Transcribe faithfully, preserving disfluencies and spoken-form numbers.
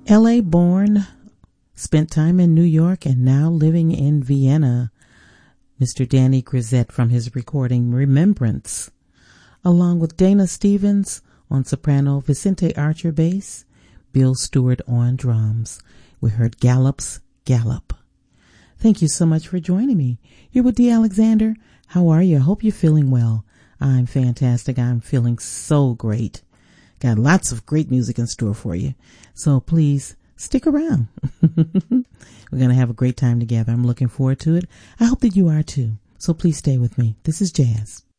L A born, spent time in New York, and now living in Vienna. Mister Danny Grisette from his recording Remembrance, along with Dana Stevens on soprano, Vicente Archer bass, Bill Stewart on drums. We heard Gallup's Gallup. Thank you so much for joining me. You're with Dee Alexander. How are you? I hope you're feeling well. I'm fantastic. I'm feeling so great. Got lots of great music in store for you. So please stick around. We're going to have a great time together. I'm looking forward to it. I hope that you are too. So please stay with me. This is Jazz.